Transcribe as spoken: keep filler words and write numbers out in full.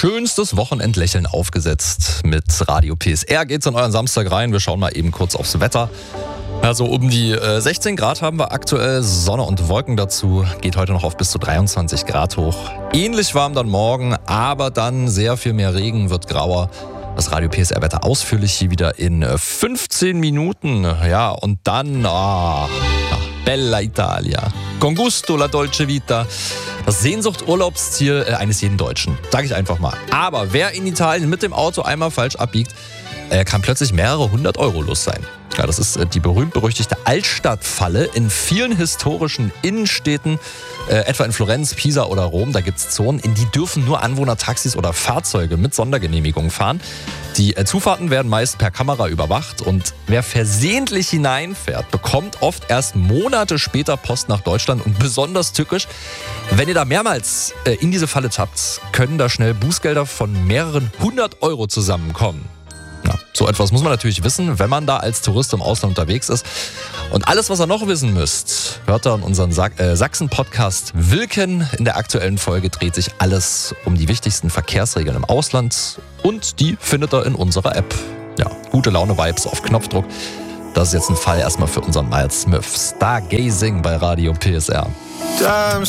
schönstes Wochenendlächeln aufgesetzt. Mit Radio P S R geht's in euren Samstag rein. Wir schauen mal eben kurz aufs Wetter. Also um die äh, sechzehn Grad haben wir aktuell, Sonne und Wolken dazu. Geht heute noch auf bis zu dreiundzwanzig Grad hoch. Ähnlich warm dann morgen, aber dann sehr viel mehr Regen, wird grauer. Das Radio P S R-Wetter ausführlich hier wieder in fünfzehn Minuten. Ja, und dann, ah, Bella Italia. Con gusto la dolce vita. Das Sehnsucht-Urlaubsziel eines jeden Deutschen, sage ich einfach mal. Aber wer in Italien mit dem Auto einmal falsch abbiegt, kann plötzlich mehrere hundert Euro los sein. Ja, das ist die berühmt-berüchtigte Altstadtfalle in vielen historischen Innenstädten, äh, etwa in Florenz, Pisa oder Rom. Da gibt es Zonen, in die dürfen nur Anwohner, Taxis oder Fahrzeuge mit Sondergenehmigung fahren. Die äh, Zufahrten werden meist per Kamera überwacht und wer versehentlich hineinfährt, bekommt oft erst Monate später Post nach Deutschland. Und besonders tückisch, wenn ihr da mehrmals äh, in diese Falle tappt, können da schnell Bußgelder von mehreren hundert Euro zusammenkommen. Ja, so etwas muss man natürlich wissen, wenn man da als Tourist im Ausland unterwegs ist. Und alles, was ihr noch wissen müsst, hört ihr in unserem Sa- äh, Sachsen-Podcast Wilken. In der aktuellen Folge dreht sich alles um die wichtigsten Verkehrsregeln im Ausland und die findet ihr in unserer App. Ja, gute Laune-Vibes auf Knopfdruck. Das ist jetzt ein Fall erstmal für unseren Miles Smith. Stargazing bei Radio P S R.